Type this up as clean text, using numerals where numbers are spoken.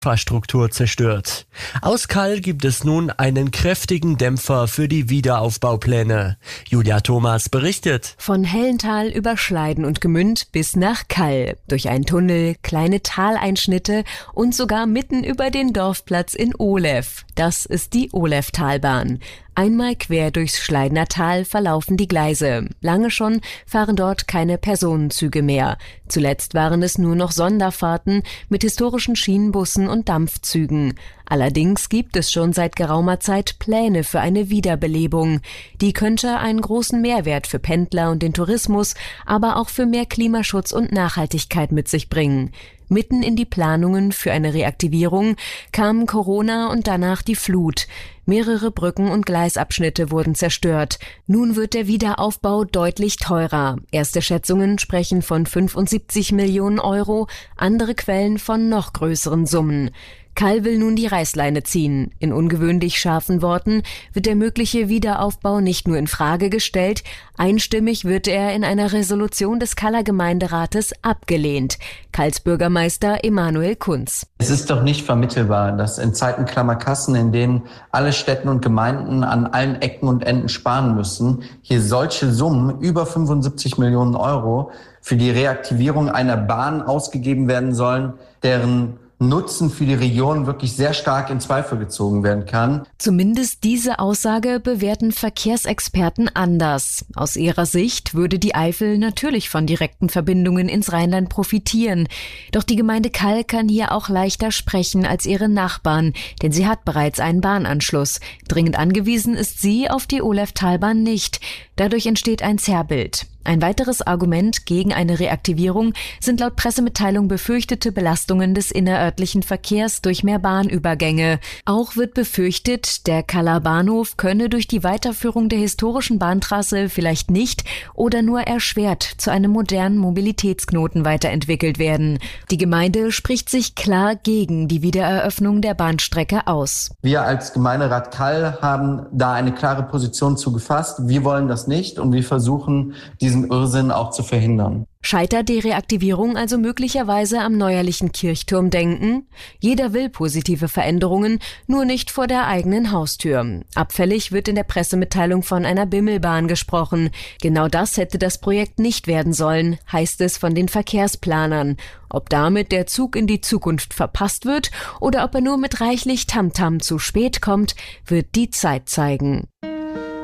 Infrastruktur zerstört. Aus Kall gibt es nun einen kräftigen Dämpfer für die Wiederaufbaupläne. Julia Thomas berichtet. Von Hellental über Schleiden und Gmünd bis nach Kall. Durch einen Tunnel, kleine Taleinschnitte und sogar mitten über den Dorfplatz in Ohlev. Das ist die Olevtalbahn. Einmal quer durchs Schleidener Tal verlaufen die Gleise. Lange schon fahren dort keine Personenzüge mehr. Zuletzt waren es nur noch Sonderfahrten mit historischen Schienenbussen und Dampfzügen. Allerdings gibt es schon seit geraumer Zeit Pläne für eine Wiederbelebung. Die könnte einen großen Mehrwert für Pendler und den Tourismus, aber auch für mehr Klimaschutz und Nachhaltigkeit mit sich bringen. Mitten in die Planungen für eine Reaktivierung kamen Corona und danach die Flut. Mehrere Brücken und Gleisabschnitte wurden zerstört. Nun wird der Wiederaufbau deutlich teurer. Erste Schätzungen sprechen von 75 Millionen Euro, andere Quellen von noch größeren Summen. Kall will nun die Reißleine ziehen. In ungewöhnlich scharfen Worten wird der mögliche Wiederaufbau nicht nur in Frage gestellt, einstimmig wird er in einer Resolution des Kaller Gemeinderates abgelehnt. Kalls Bürgermeister Emanuel Kunz. Es ist doch nicht vermittelbar, dass in Zeiten klammer Kassen, in denen alle Städten und Gemeinden an allen Ecken und Enden sparen müssen, hier solche Summen, über 75 Millionen Euro, für die Reaktivierung einer Bahn ausgegeben werden sollen, deren Nutzen für die Region wirklich sehr stark in Zweifel gezogen werden kann. Zumindest diese Aussage bewerten Verkehrsexperten anders. Aus ihrer Sicht würde die Eifel natürlich von direkten Verbindungen ins Rheinland profitieren. Doch die Gemeinde Kall kann hier auch leichter sprechen als ihre Nachbarn, denn sie hat bereits einen Bahnanschluss. Dringend angewiesen ist sie auf die Olevtalbahn nicht. Dadurch entsteht ein Zerrbild. Ein weiteres Argument gegen eine Reaktivierung sind laut Pressemitteilung befürchtete Belastungen des innerörtlichen Verkehrs durch mehr Bahnübergänge. Auch wird befürchtet, der Kaller Bahnhof könne durch die Weiterführung der historischen Bahntrasse vielleicht nicht oder nur erschwert zu einem modernen Mobilitätsknoten weiterentwickelt werden. Die Gemeinde spricht sich klar gegen die Wiedereröffnung der Bahnstrecke aus. Wir als Gemeinderat Kall haben da eine klare Position zu gefasst. Wir wollen das nicht und wir versuchen, diesen Irrsinn auch zu verhindern. Scheitert die Reaktivierung also möglicherweise am neuerlichen Kirchturmdenken? Jeder will positive Veränderungen, nur nicht vor der eigenen Haustür. Abfällig wird in der Pressemitteilung von einer Bimmelbahn gesprochen. Genau das hätte das Projekt nicht werden sollen, heißt es von den Verkehrsplanern. Ob damit der Zug in die Zukunft verpasst wird oder ob er nur mit reichlich Tamtam zu spät kommt, wird die Zeit zeigen.